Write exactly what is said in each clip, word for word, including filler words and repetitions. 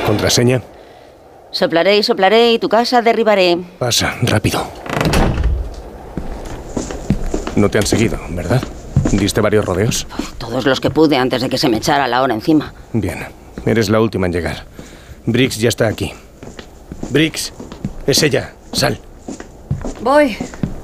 ¿Contraseña? Soplaré y soplaré y tu casa derribaré. Pasa, rápido. No te han seguido, ¿verdad? ¿Diste varios rodeos? Todos los que pude antes de que se me echara la hora encima. Bien, eres la última en llegar. Briggs ya está aquí. Briggs, es ella. Sal. Voy.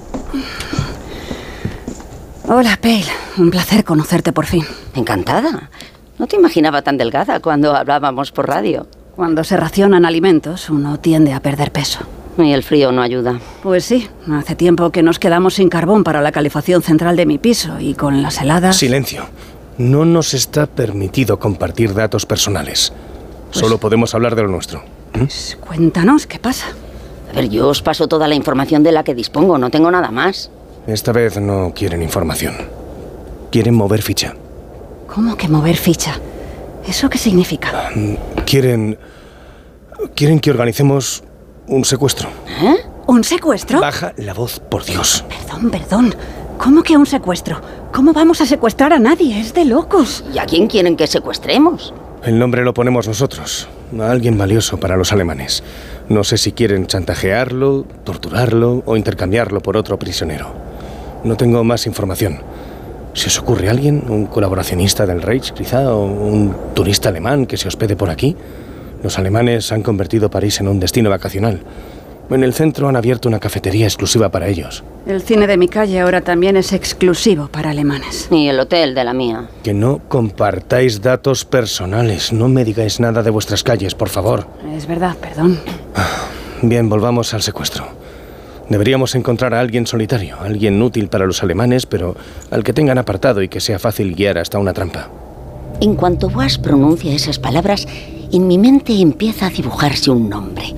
Hola, Pale. Un placer conocerte por fin. Encantada. No te imaginaba tan delgada cuando hablábamos por radio. Cuando se racionan alimentos, uno tiende a perder peso. Y el frío no ayuda. Pues sí, hace tiempo que nos quedamos sin carbón para la calefacción central de mi piso y con las heladas... Silencio. No nos está permitido compartir datos personales. Pues... Solo podemos hablar de lo nuestro. ¿Mm? Pues cuéntanos, ¿qué pasa? A ver, yo os paso toda la información de la que dispongo, no tengo nada más. Esta vez no quieren información. Quieren mover ficha. ¿Cómo que mover ficha? ¿Eso qué significa? Quieren... Quieren que organicemos un secuestro. ¿Eh? ¿Un secuestro? Baja la voz, por Dios. Perdón, perdón. ¿Cómo que un secuestro? ¿Cómo vamos a secuestrar a nadie? Es de locos. ¿Y a quién quieren que secuestremos? El nombre lo ponemos nosotros. A alguien valioso para los alemanes. No sé si quieren chantajearlo, torturarlo o intercambiarlo por otro prisionero. No tengo más información. ¿Se os ocurre alguien? ¿Un colaboracionista del Reich, quizá? ¿O un turista alemán que se hospede por aquí? Los alemanes han convertido París en un destino vacacional. En el centro han abierto una cafetería exclusiva para ellos. El cine de mi calle ahora también es exclusivo para alemanes. Y el hotel de la mía. Que no compartáis datos personales. No me digáis nada de vuestras calles, por favor. Es verdad, perdón. Bien, volvamos al secuestro. Deberíamos encontrar a alguien solitario, alguien útil para los alemanes, pero al que tengan apartado y que sea fácil guiar hasta una trampa. En cuanto Boas pronuncia esas palabras, en mi mente empieza a dibujarse un nombre.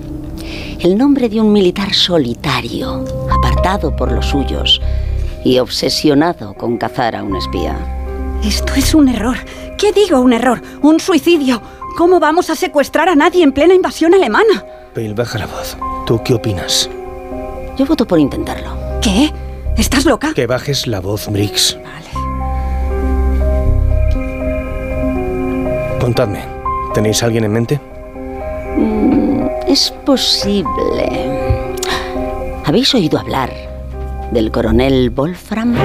El nombre de un militar solitario, apartado por los suyos y obsesionado con cazar a un espía. Esto es un error. ¿Qué digo un error? ¡Un suicidio! ¿Cómo vamos a secuestrar a nadie en plena invasión alemana? Pale, baja la voz. ¿Tú qué opinas? Yo voto por intentarlo. ¿Qué? ¿Estás loca? Que bajes la voz, Briggs. Vale. Contadme, ¿tenéis a alguien en mente? Mm, es posible. ¿Habéis oído hablar del coronel Wolfram?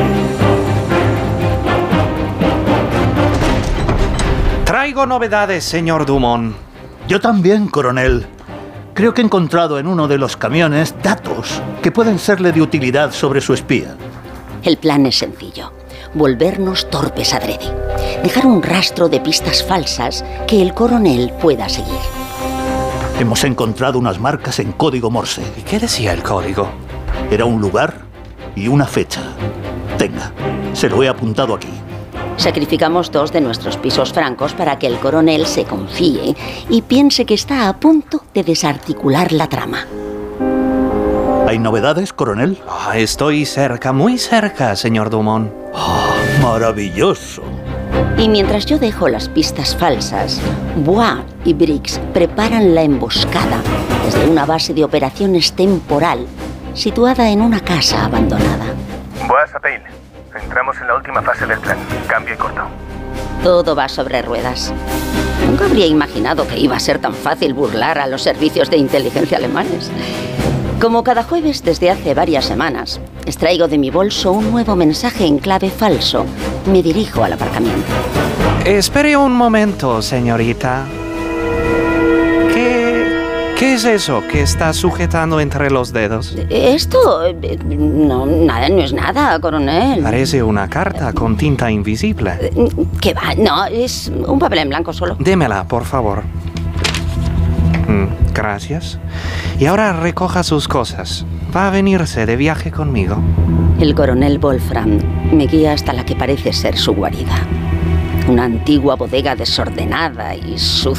Traigo novedades, señor Dumont. Yo también, coronel. Creo que he encontrado en uno de los camiones datos que pueden serle de utilidad sobre su espía. El plan es sencillo. Volvernos torpes adrede. Dejar un rastro de pistas falsas que el coronel pueda seguir. Hemos encontrado unas marcas en código Morse. ¿Y qué decía el código? Era un lugar y una fecha. Tenga, se lo he apuntado aquí. Sacrificamos dos de nuestros pisos francos para que el coronel se confíe y piense que está a punto de desarticular la trama. ¿Hay novedades, coronel? Oh, estoy cerca, muy cerca, señor Dumont. Oh, maravilloso. Y mientras yo dejo las pistas falsas, Bois y Briggs preparan la emboscada desde una base de operaciones temporal situada en una casa abandonada. Bois a Pale. Entramos en la última fase del plan. Cambio y corto. Todo va sobre ruedas. Nunca habría imaginado que iba a ser tan fácil burlar a los servicios de inteligencia alemanes. Como cada jueves desde hace varias semanas, extraigo de mi bolso un nuevo mensaje en clave falso. Me dirijo al aparcamiento. Espere un momento, señorita. ¿Qué, qué es eso que está sujetando entre los dedos? Esto... No, nada, no es nada, coronel. Parece una carta con tinta invisible. ¿Qué va? No, es un papel en blanco solo. Démela, por favor. Gracias. Y ahora recoja sus cosas. Va a venirse de viaje conmigo. El coronel Wolfram me guía hasta la que parece ser su guarida. Una antigua bodega desordenada y sucia.